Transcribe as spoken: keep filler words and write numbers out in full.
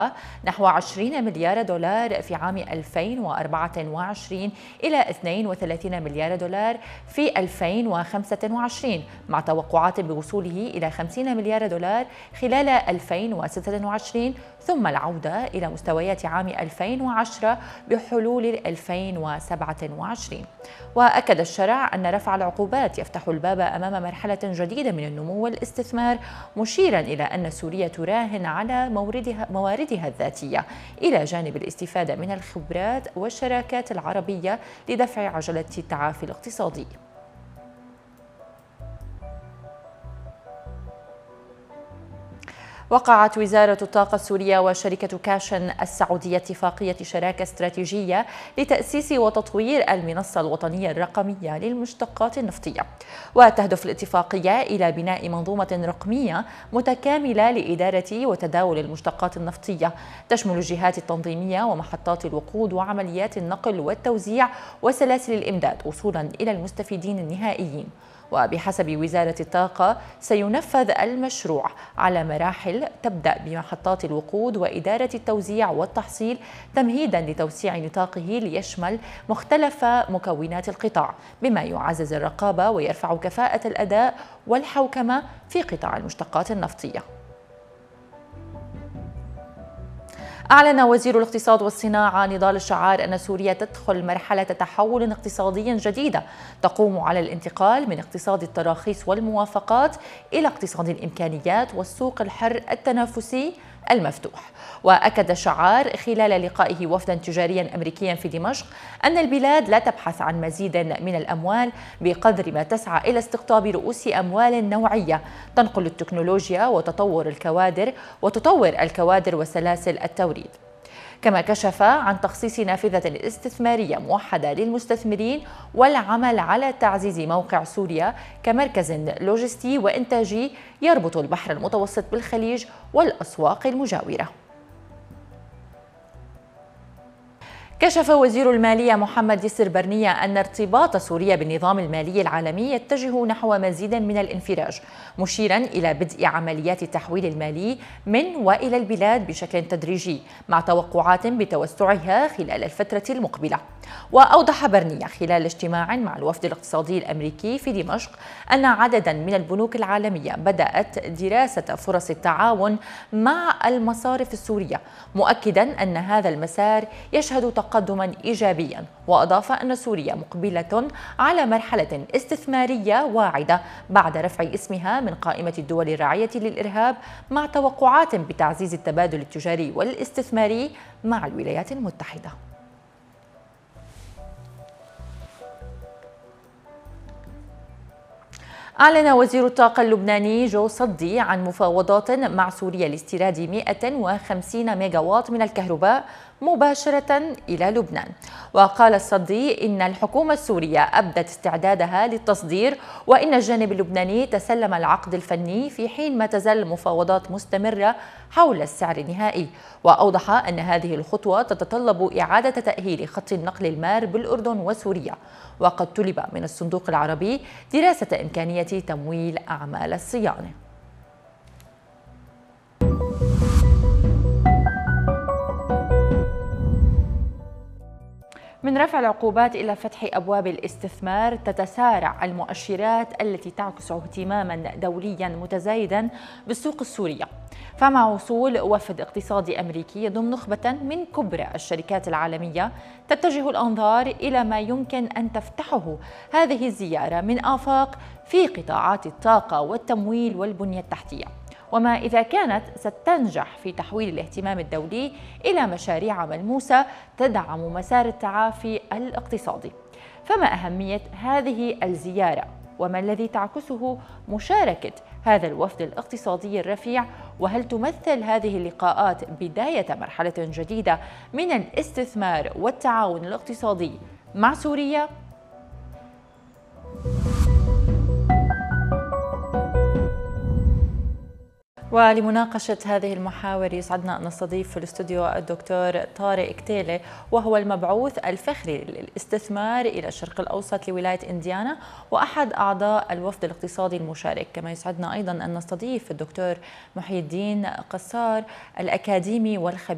نحو عشرين مليار دولار في عام ألفين وأربعة وعشرين إلى اثنين وثلاثين مليار دولار في ألفين وخمسة وعشرين، مع توقعات بوصوله إلى خمسين مليار دولار خلال ألفين وستة وعشرين، ثم العودة إلى مستويات عام ألفين وعشرة بحلول ألفين وسبعة وعشرين. وأكد الشرع أن رفع العقوبات يفتح الباب أمام مرحلة جديدة من النمو والاستثمار، مشيرا إلى أن سوريا تراهن على موردها مواردها الذاتية إلى جانب الاستفادة من الخبرات والشراكات العربية لدفع عجلة التعافي الاقتصادي. وقعت وزارة الطاقة السورية وشركة كاشن السعودية اتفاقية شراكة استراتيجية لتأسيس وتطوير المنصة الوطنية الرقمية للمشتقات النفطية، وتهدف الاتفاقية إلى بناء منظومة رقمية متكاملة لإدارة وتداول المشتقات النفطية، تشمل الجهات التنظيمية ومحطات الوقود وعمليات النقل والتوزيع وسلاسل الإمداد وصولا إلى المستفيدين النهائيين. وبحسب وزارة الطاقة سينفذ المشروع على مراحل تبدأ بمحطات الوقود وإدارة التوزيع والتحصيل، تمهيدا لتوسيع نطاقه ليشمل مختلف مكونات القطاع، بما يعزز الرقابة ويرفع كفاءة الأداء والحوكمة في قطاع المشتقات النفطية. أعلن وزير الاقتصاد والصناعة نضال الشعار أن سوريا تدخل مرحلة تحول اقتصادي جديدة تقوم على الانتقال من اقتصاد التراخيص والموافقات إلى اقتصاد الإمكانيات والسوق الحر التنافسي المفتوح. وأكد الشعار خلال لقائه وفدا تجاريا أمريكيا في دمشق أن البلاد لا تبحث عن مزيد من الأموال بقدر ما تسعى إلى استقطاب رؤوس أموال نوعية تنقل التكنولوجيا وتطور الكوادر وتطور الكوادر وسلاسل التوريد. كما كشف عن تخصيص نافذة استثمارية موحدة للمستثمرين والعمل على تعزيز موقع سوريا كمركز لوجستي وإنتاجي يربط البحر المتوسط بالخليج والأسواق المجاورة. كشف وزير المالية محمد يسر برنية أن ارتباط سوريا بالنظام المالي العالمي يتجه نحو مزيد من الانفراج، مشيرا إلى بدء عمليات التحويل المالي من وإلى البلاد بشكل تدريجي مع توقعات بتوسعها خلال الفترة المقبلة. وأوضح برنية خلال اجتماع مع الوفد الاقتصادي الأمريكي في دمشق أن عددا من البنوك العالمية بدأت دراسة فرص التعاون مع المصارف السورية، مؤكدا أن هذا المسار يشهد تقدما إيجابيا. وأضاف أن سوريا مقبلة على مرحلة استثمارية واعدة بعد رفع اسمها من قائمة الدول الراعية للإرهاب، مع توقعات بتعزيز التبادل التجاري والاستثماري مع الولايات المتحدة. أعلن وزير الطاقة اللبناني جو صدي عن مفاوضات مع سوريا لاستيراد مئة وخمسين ميجاوات من الكهرباء مباشرة إلى لبنان. وقال الصدي إن الحكومة السورية أبدت استعدادها للتصدير، وإن الجانب اللبناني تسلم العقد الفني في حين ما تزال المفاوضات مستمرة حول السعر النهائي. وأوضح أن هذه الخطوة تتطلب إعادة تأهيل خط النقل المار بالأردن وسوريا، وقد طلب من الصندوق العربي دراسة إمكانية تمويل أعمال الصيانة. من رفع العقوبات إلى فتح أبواب الاستثمار، تتسارع المؤشرات التي تعكس اهتماما دوليا متزايدا بالسوق السورية. فمع وصول وفد اقتصادي أمريكي ضمن نخبة من كبرى الشركات العالمية، تتجه الأنظار إلى ما يمكن أن تفتحه هذه الزيارة من آفاق في قطاعات الطاقة والتمويل والبنية التحتية، وما إذا كانت ستنجح في تحويل الاهتمام الدولي إلى مشاريع ملموسة تدعم مسار التعافي الاقتصادي. فما أهمية هذه الزيارة، وما الذي تعكسه مشاركة هذا الوفد الاقتصادي الرفيع؟ وهل تمثل هذه اللقاءات بداية مرحلة جديدة من الاستثمار والتعاون الاقتصادي مع سوريا؟ ولمناقشة هذه المحاور يسعدنا أن نستضيف في الاستوديو الدكتور طارق كتيلة، وهو المبعوث الفخري للاستثمار إلى الشرق الأوسط لولاية إنديانا وأحد أعضاء الوفد الاقتصادي المشارك. كما يسعدنا أيضا أن نستضيف الدكتور محي الدين قصار الأكاديمي والخبير